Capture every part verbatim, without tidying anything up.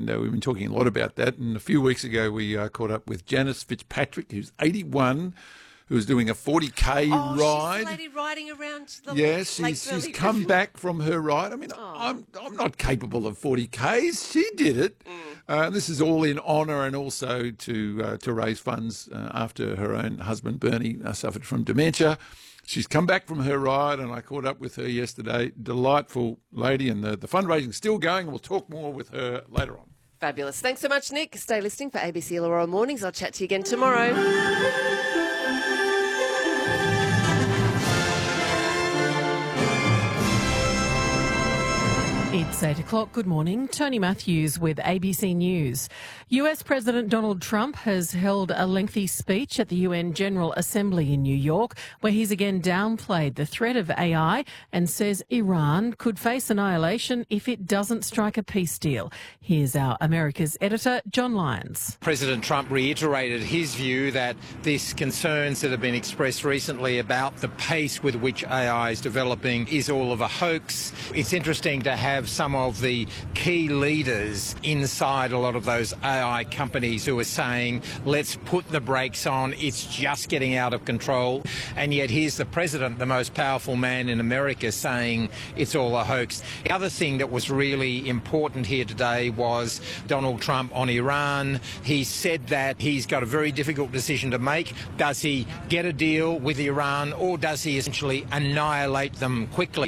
and uh, we've been talking a lot about that. And a few weeks ago, we uh, caught up with Janice Fitzpatrick, who's eighty-one, who's doing a forty K oh, ride. She's the lady riding around the Yes, Lake she's, she's Burleigh come River. back from her ride. I mean, Oh. I'm I'm not capable of forty Ks. She did it. Mm. Uh, this is all in honour and also to uh, to raise funds uh, after her own husband Bernie uh, suffered from dementia. She's come back from her ride, and I caught up with her yesterday. Delightful lady, and the, the fundraising's still going. We'll talk more with her later on. Fabulous. Thanks so much, Nick. Stay listening for A B C Illawarra Mornings. I'll chat to you again tomorrow. It's eight o'clock. Good morning. Tony Matthews with A B C News. U S President Donald Trump has held a lengthy speech at the U N General Assembly in New York, where he's again downplayed the threat of A I and says Iran could face annihilation if it doesn't strike a peace deal. Here's our America's editor, John Lyons. President Trump reiterated his view that these concerns that have been expressed recently about the pace with which A I is developing is all of a hoax. It's interesting to have some of the key leaders inside a lot of those A I companies who are saying, let's put the brakes on, it's just getting out of control. And yet here's the president, the most powerful man in America, saying it's all a hoax. The other thing that was really important here today was Donald Trump on Iran. He said that he's got a very difficult decision to make. Does he get a deal with Iran, or does he essentially annihilate them quickly?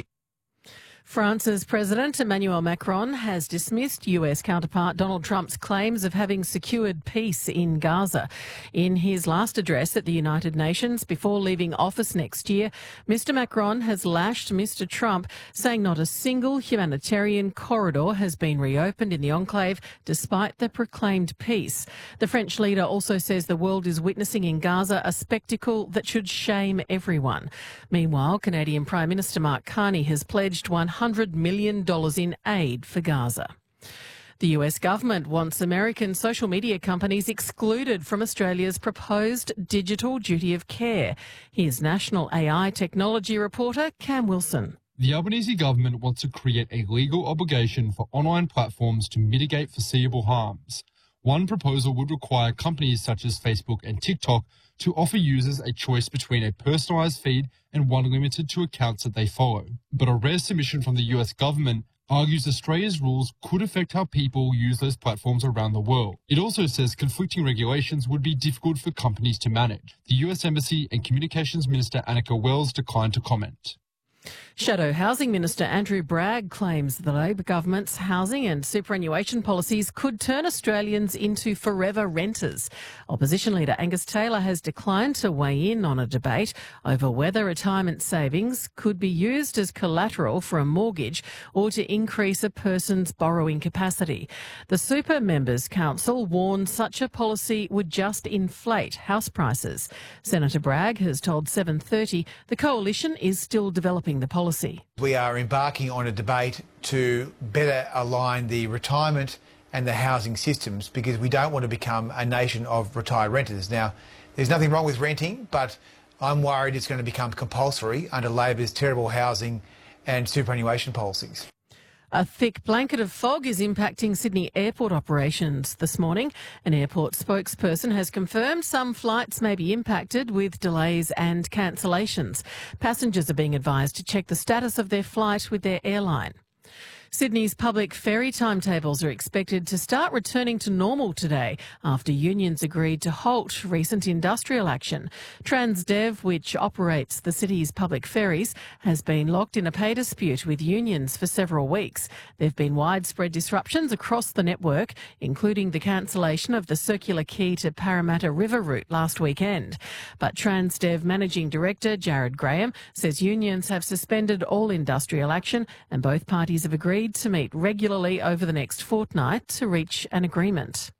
France's President Emmanuel Macron has dismissed U S counterpart Donald Trump's claims of having secured peace in Gaza. In his last address at the United Nations before leaving office next year, Mister Macron has lashed Mister Trump, saying not a single humanitarian corridor has been reopened in the enclave despite the proclaimed peace. The French leader also says the world is witnessing in Gaza a spectacle that should shame everyone. Meanwhile, Canadian Prime Minister Mark Carney has pledged one hundred million dollars in aid for Gaza. The U S government wants American social media companies excluded from Australia's proposed digital duty of care. Here's National A I technology reporter Cam Wilson. The Albanese government wants to create a legal obligation for online platforms to mitigate foreseeable harms. One proposal would require companies such as Facebook and TikTok to offer users a choice between a personalised feed and one limited to accounts that they follow. But a rare submission from the U S government argues Australia's rules could affect how people use those platforms around the world. It also says conflicting regulations would be difficult for companies to manage. The U S Embassy and Communications Minister Annika Wells declined to comment. Shadow Housing Minister Andrew Bragg claims the Labor government's housing and superannuation policies could turn Australians into forever renters. Opposition leader Angus Taylor has declined to weigh in on a debate over whether retirement savings could be used as collateral for a mortgage or to increase a person's borrowing capacity. The Super Members Council warned such a policy would just inflate house prices. Senator Bragg has told seven thirty the coalition is still developing the policy. We are embarking on a debate to better align the retirement and the housing systems, because we don't want to become a nation of retired renters. Now, there's nothing wrong with renting, but I'm worried it's going to become compulsory under Labor's terrible housing and superannuation policies. A thick blanket of fog is impacting Sydney airport operations this morning. An airport spokesperson has confirmed some flights may be impacted with delays and cancellations. Passengers are being advised to check the status of their flight with their airline. Sydney's public ferry timetables are expected to start returning to normal today after unions agreed to halt recent industrial action. Transdev, which operates the city's public ferries, has been locked in a pay dispute with unions for several weeks. There have been widespread disruptions across the network, including the cancellation of the Circular Quay to Parramatta River route last weekend. But Transdev Managing Director Jared Graham says unions have suspended all industrial action and both parties have agreed to meet regularly over the next fortnight to reach an agreement.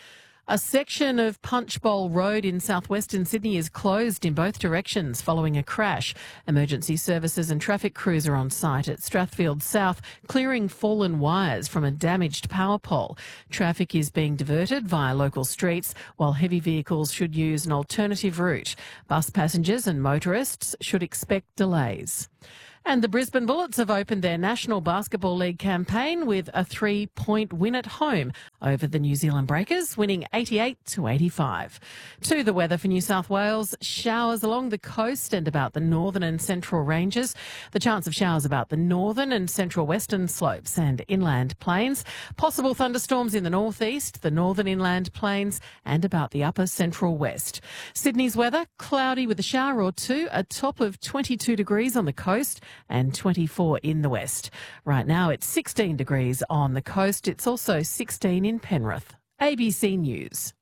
A section of Punchbowl Road in southwestern Sydney is closed in both directions following a crash. Emergency services and traffic crews are on site at Strathfield South, clearing fallen wires from a damaged power pole. Traffic is being diverted via local streets, while heavy vehicles should use an alternative route. Bus passengers and motorists should expect delays. And the Brisbane Bullets have opened their National Basketball League campaign with a three-point win at home over the New Zealand Breakers, winning eighty-eight to eighty-five. To the weather for New South Wales, showers along the coast and about the northern and central ranges. The chance of showers about the northern and central western slopes and inland plains. Possible thunderstorms in the northeast, the northern inland plains and about the upper central west. Sydney's weather, cloudy with a shower or two, a top of twenty-two degrees on the coast and twenty-four in the west. Right now it's sixteen degrees on the coast. It's also sixteen in Penrith. A B C News.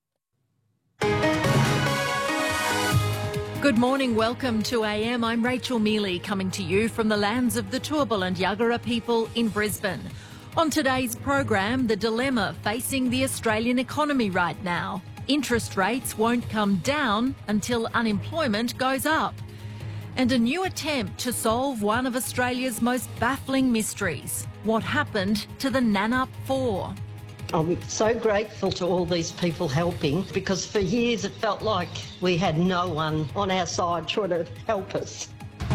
Good morning, welcome to A M. I'm Rachel Mealy, coming to you from the lands of the Turrbal and Yagara people in Brisbane. On today's program, the dilemma facing the Australian economy right now. Interest rates won't come down until unemployment goes up. And a new attempt to solve one of Australia's most baffling mysteries. What happened to the Nannup Four? I'm so grateful to all these people helping, because for years it felt like we had no one on our side trying to help us.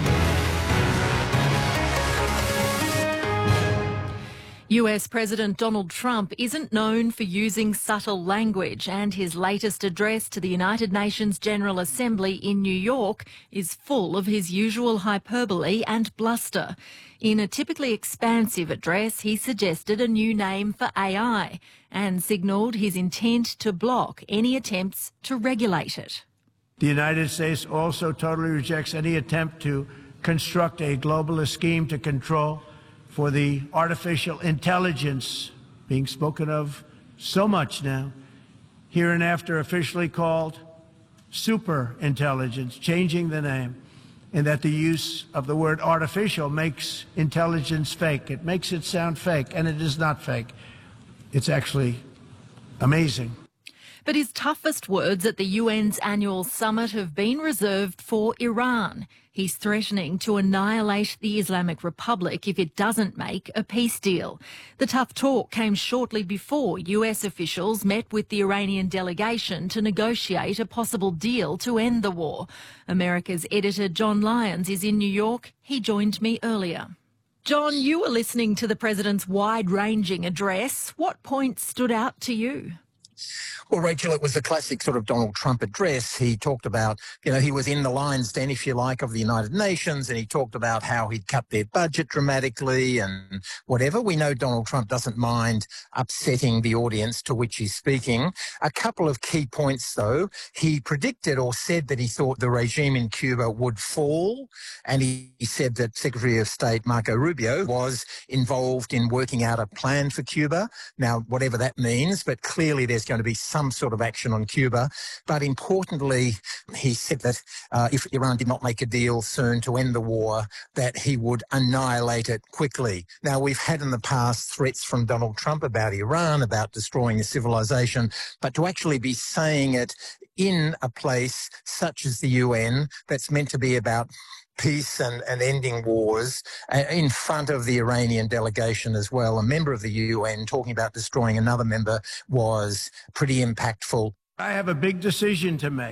U S President Donald Trump isn't known for using subtle language, and his latest address to the United Nations General Assembly in New York is full of his usual hyperbole and bluster. In a typically expansive address, he suggested a new name for A I and signalled his intent to block any attempts to regulate it. The United States also totally rejects any attempt to construct a globalist scheme to control for the artificial intelligence being spoken of so much now, hereinafter officially called super intelligence, changing the name, and that the use of the word artificial makes intelligence fake. It makes it sound fake, and it is not fake. It's actually amazing. But his toughest words at the U N's annual summit have been reserved for Iran. He's threatening to annihilate the Islamic Republic if it doesn't make a peace deal. The tough talk came shortly before U S officials met with the Iranian delegation to negotiate a possible deal to end the war. America's editor John Lyons is in New York. He joined me earlier. John, you were listening to the president's wide-ranging address. What points stood out to you? Well, Rachel, it was the classic sort of Donald Trump address. He talked about, you know, he was in the lion's den, if you like, of the United Nations, and he talked about how he'd cut their budget dramatically and whatever. We know Donald Trump doesn't mind upsetting the audience to which he's speaking. A couple of key points, though. He predicted or said that he thought the regime in Cuba would fall, and he, he said that Secretary of State Marco Rubio was involved in working out a plan for Cuba. Now, whatever that means, but clearly there's going to be some some sort of action on Cuba. But importantly, he said that uh, if Iran did not make a deal soon to end the war, that he would annihilate it quickly. Now, we've had in the past threats from Donald Trump about Iran, about destroying a civilization, but to actually be saying it in a place such as the U N that's meant to be about peace and, and ending wars, uh, in front of the Iranian delegation as well, a member of the U N talking about destroying another member was pretty impactful. I have a big decision to make.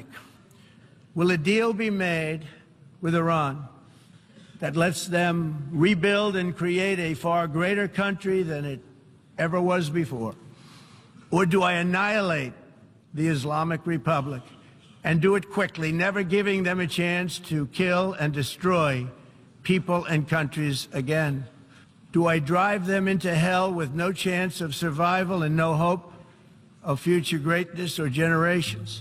Will a deal be made with Iran that lets them rebuild and create a far greater country than it ever was before? Or do I annihilate the Islamic Republic and do it quickly, never giving them a chance to kill and destroy people and countries again? Do I drive them into hell with no chance of survival and no hope of future greatness or generations?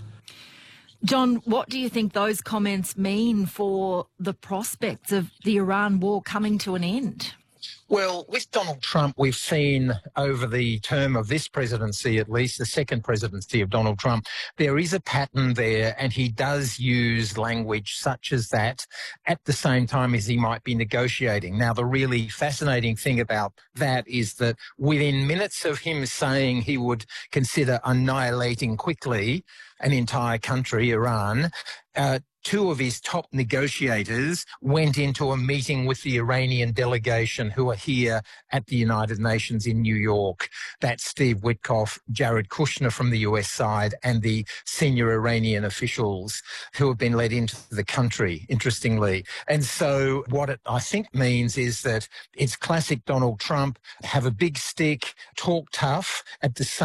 John, what do you think those comments mean for the prospects of the Iran war coming to an end? Well, with Donald Trump, we've seen over the term of this presidency, at least the second presidency of Donald Trump, there is a pattern there, and he does use language such as that at the same time as he might be negotiating. Now, the really fascinating thing about that is that within minutes of him saying he would consider annihilating quickly an entire country, Iran, uh, two of his top negotiators went into a meeting with the Iranian delegation who are here at the United Nations in New York. That's Steve Witkoff, Jared Kushner from the U S side, and the senior Iranian officials who have been let into the country, interestingly. And so what it, I think, means is that it's classic Donald Trump, have a big stick, talk tough, at the same